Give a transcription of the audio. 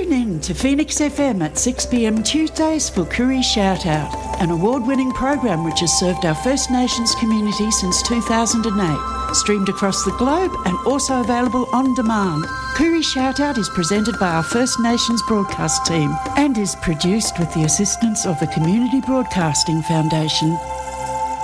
Tune in to Phoenix FM at 6 p.m. Tuesdays for Koori Shout Out, an award-winning program which has served our First Nations community since 2008. Streamed across the globe and also available on demand. Koori Shout Out is presented by our First Nations broadcast team and is produced with the assistance of the Community Broadcasting Foundation.